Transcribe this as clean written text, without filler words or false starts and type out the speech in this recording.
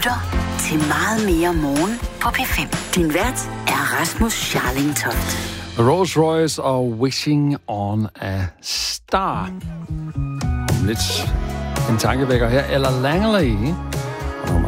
lytter til Meget mere morgen på P5. Din vært er Rasmus Scharlingtoft. Rolls Royce og Wishing on a Star. Om lidt en tankevækker her. Ella Langley